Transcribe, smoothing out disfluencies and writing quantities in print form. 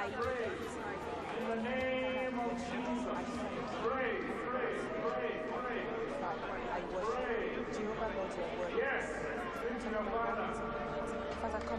Pray. In the name of Jesus. Pray, pray, pray, pray. Pray. Yes. Speak to your Father.